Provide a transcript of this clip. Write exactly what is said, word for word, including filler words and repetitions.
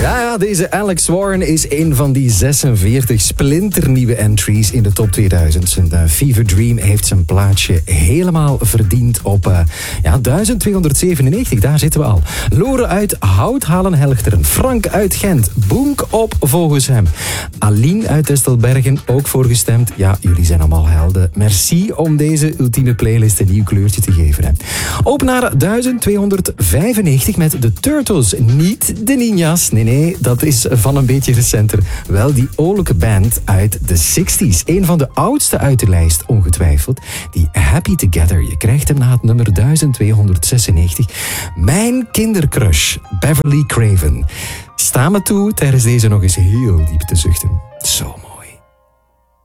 Ja, ja, deze Alex Warren is een van die zesenveertig splinternieuwe entries in de top tweeduizend. Zijn uh, Fever Dream heeft zijn plaatsje helemaal verdiend op uh, ja, duizend tweehonderdzevenennegentig. Daar zitten we al. Lore uit Houthalen-Helchteren. Frank uit Gent. Boenk op volgens hem. Aline uit Testelbergen, ook voorgestemd. Ja, jullie zijn allemaal helden. Merci om deze ultieme playlist een nieuw kleurtje te geven. Hè. Op naar duizend tweehonderdvijfennegentig met de Turtles. Niet de Ninjas. Nee, nee, dat is van een beetje recenter. Wel die oorlijke band uit de zestig's. Een van de oudste uit de lijst, ongetwijfeld. Die Happy Together. Je krijgt hem na het nummer duizend tweehonderdzesennegentig. Mijn kindercrush, Beverly Craven. Sta me toe tijdens deze nog eens heel diep te zuchten. Zo mooi.